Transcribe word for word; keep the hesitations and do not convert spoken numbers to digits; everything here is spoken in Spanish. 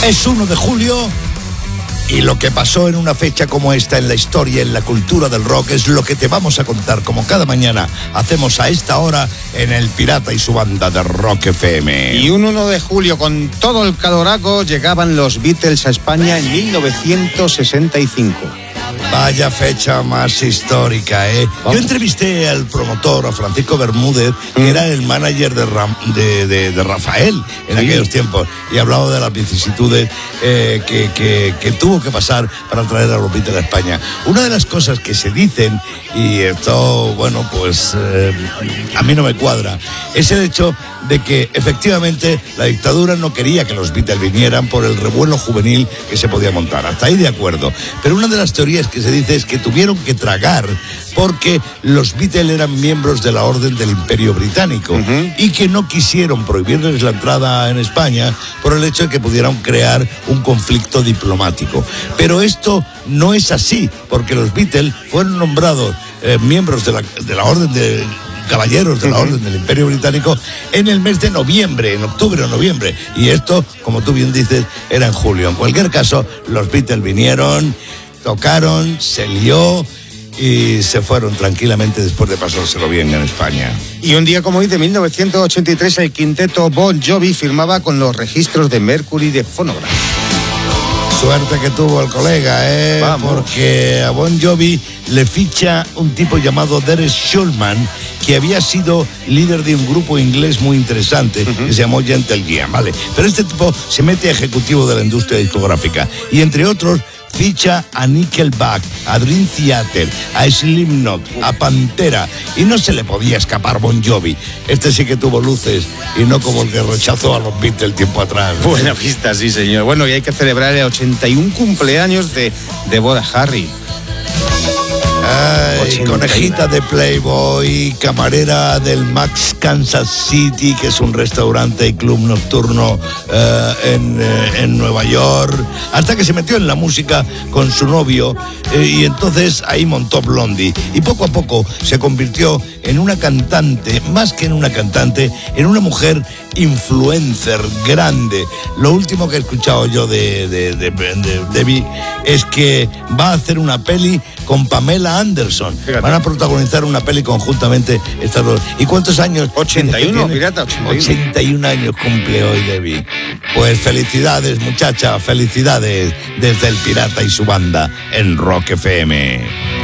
Es uno de julio y lo que pasó en una fecha como esta en la historia, en la cultura del rock, es lo que te vamos a contar como cada mañana hacemos a esta hora en El Pirata y su banda de Rock F M. Y un uno de julio con todo el caloraco llegaban los Beatles a España en mil novecientos sesenta y cinco. Vaya fecha más histórica, ¿eh? Yo entrevisté al promotor, a Francisco Bermúdez, que mm. era el manager de, Ram, de, de, de Rafael en sí. aquellos tiempos, y hablaba de las vicisitudes eh, que, que, que tuvo que pasar para traer a los Beatles a España. Una de las cosas que se dicen, y esto, bueno, pues eh, a mí no me cuadra, es el hecho de que efectivamente la dictadura no quería que los Beatles vinieran por el revuelo juvenil que se podía montar. Hasta ahí de acuerdo. Pero una de las teorías que se dice es que tuvieron que tragar porque los Beatles eran miembros de la Orden del Imperio Británico uh-huh. y que no quisieron prohibirles la entrada en España por el hecho de que pudieran crear un conflicto diplomático. Pero esto no es así, porque los Beatles fueron nombrados eh, miembros de la, de la Orden de caballeros de la Orden del Imperio Británico en el mes de noviembre, en octubre o noviembre, y esto, como tú bien dices, era en julio. En cualquier caso, los Beatles vinieron, tocaron, se lió y se fueron tranquilamente después de pasárselo bien en España. Y un día como hoy de mil novecientos ochenta y tres el quinteto Bon Jovi firmaba con los registros de Mercury de Phonograph. Suerte que tuvo el colega, ¿eh? Vamos. Porque a Bon Jovi le ficha un tipo llamado Derek Schulman, que había sido líder de un grupo inglés muy interesante, uh-huh. que se llamó Gentle Giant, ¿vale? Pero este tipo se mete a ejecutivo de la industria discográfica y, entre otros, ficha a Nickelback, a Dream Theater, a Slipknot, a Pantera, y no se le podía escapar Bon Jovi. Este sí que tuvo luces y no como el que rechazó a los Beatles tiempo atrás. Buena pista, sí señor. Bueno, y hay que celebrar el ochenta y un cumpleaños de, de boda Harry. Ay, conejita de Playboy, camarera del Max Kansas City, que es un restaurante y club nocturno eh, en, eh, en Nueva York, hasta que se metió en la música con su novio eh, y entonces ahí montó Blondie y poco a poco se convirtió en una cantante, más que en una cantante, en una mujer influencer grande. Lo último que he escuchado yo de, de, de, de Debbie es que va a hacer una peli con Pamela Anderson. Fíjate. Van a protagonizar una peli conjuntamente estas dos. ¿Y cuántos años? ochenta y uno, pirata, ochenta y uno. ochenta y un años cumple hoy Debbie. Pues felicidades, muchacha, felicidades desde El Pirata y su banda en Rock F M.